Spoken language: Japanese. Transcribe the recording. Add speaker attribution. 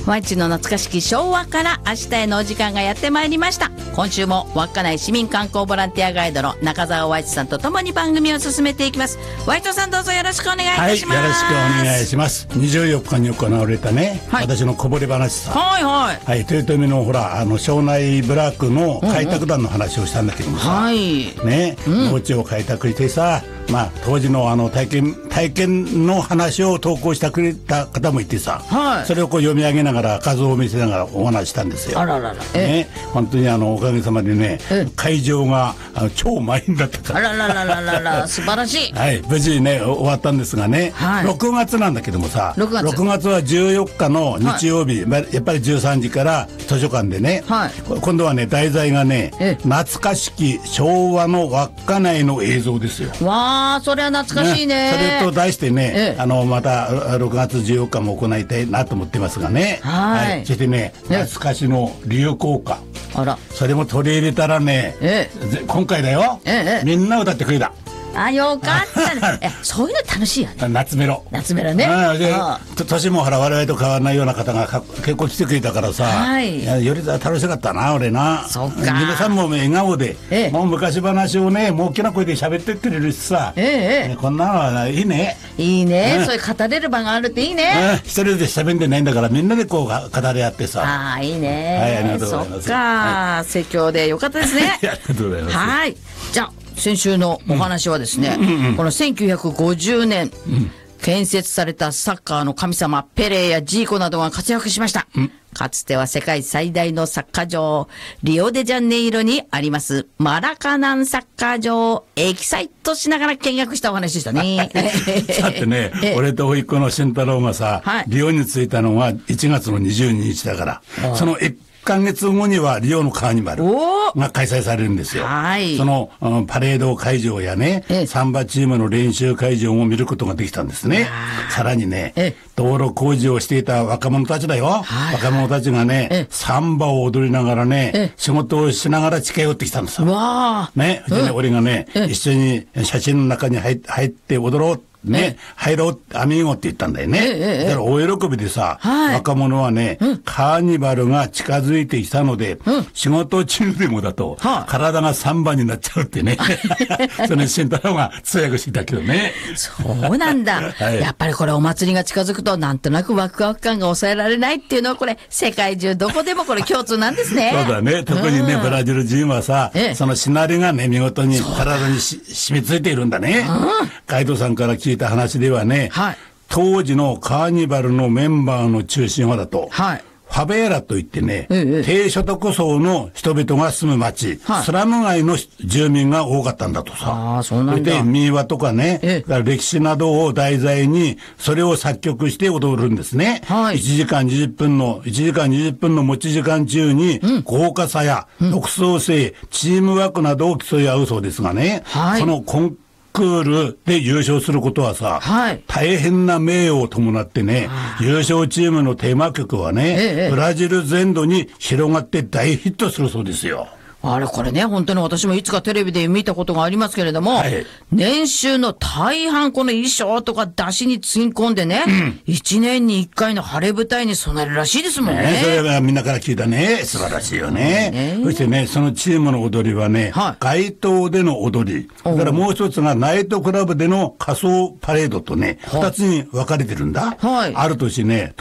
Speaker 1: 毎日の懐かしき昭和から明日へのお時間がやってまいりました。今週も稚内市民観光ボランティアガイドの中澤ワイトさんとともに番組を進めていきます。ワイトさん、どうぞよろしくお願いいたします。
Speaker 2: はい、よろしくお願いします。24日に行われたね、私のこぼれ話さ、豊臣のほら庄内ブラックの開拓団の話をしたんだけどもさ、ね、農地を開拓してさ、当時の体験の話を投稿してくれた方もいてさ、それを読み上げながら画像を見せながらお話したんですよ。ね、本当におかげさまでね、会場が超満員だったから。
Speaker 1: 素晴らしい。
Speaker 2: はい、無事ね終わったんですがね、6月なんだけどもさ、6月は14日の日曜日、やっぱり13時から図書館でね、今度はね題材がね、懐かしき昭和の稚内の映像ですよ。
Speaker 1: わあ、それは懐かしいね。
Speaker 2: それと題してね、また6月14日も行いたいなと思ってますがね。そしてね、懐かしの流行歌、それも取り入れたらね、今回だよ、みんな歌ってくれた。
Speaker 1: よかったね。そういうの楽しいよね。
Speaker 2: 夏メロね。年もほら我々と変わらないような方が結構来てくれたからさ、より楽しかったな俺な。皆さんも笑顔で、もう昔話をねもう大きな声で喋ってってくれるしさ、こんなのはいいね。
Speaker 1: いいね、そういう語れる場があるっていいね。
Speaker 2: 一人で喋んでないんだからみんなでこう語り合ってさ。
Speaker 1: いいね。ありがとうございます。そっか、盛況でよかったですね。
Speaker 2: ありがとうございます。
Speaker 1: じゃあ先週のお話はですね、この1950年、建設されたサッカーの神様ペレやジーコなどが活躍しました。かつては世界最大のサッカー場、リオデジャネイロにありますマラカナンサッカー場をエキサイトしながら見学したお話でしたね。
Speaker 2: だってね、俺と甥っ子の慎太郎がさ、リオに着いたのが1月の22日だから、その1ヶ月後にはリオのカーニバルが開催されるんですよ。その、パレード会場やね、サンバチームの練習会場も見ることができたんですね。さらにね、道路工事をしていた若者たちだよ。若者たちがね、サンバを踊りながらね、仕事をしながら近寄ってきたんですよ。ね、俺がね、一緒に写真の中に入って踊ろうね、入ろうアミーゴって言ったんだよね。だから大喜びでさ、若者はね、カーニバルが近づいてきたので、仕事中でもだと、体が3番になっちゃうってね。その慎太郎が通訳してたけどね。
Speaker 1: そうなんだ。やっぱりこれお祭りが近づくとなんとなくワクワク感が抑えられないっていうのはこれ世界中どこでもこれ共通なんですね。
Speaker 2: そうだね。特にね、ブラジル人はさ、そのしなりがね、見事に体に染みついているんだね。ガイドさんから聞いた話ではね、当時のカーニバルのメンバーの中心はだと、ファベーラといってね、低所得層の人々が住む町、スラム街の住民が多かったんだとさ。それで民話とかね、歴史などを題材にそれを作曲して踊るんですね。1時間20分の持ち時間中に豪華さや独創性、チームワークなどを競い合うそうですがね、そのコンクールで優勝することはさ、大変な名誉を伴ってね、優勝チームのテーマ曲はね、ブラジル全土に広がって大ヒットするそうですよ。
Speaker 1: これね、本当に私もいつかテレビで見たことがありますけれども、年収の大半この衣装とか出しにつぎ込んでね、1年に1回の晴れ舞台に備えるらしいですもんね。
Speaker 2: それはみんなから聞いたね。素晴らしいよね。そしてね、そのチームの踊りはね、街頭での踊り、だからもう一つがナイトクラブでの仮装パレードとね、二つに分かれてるんだ。ある年ね、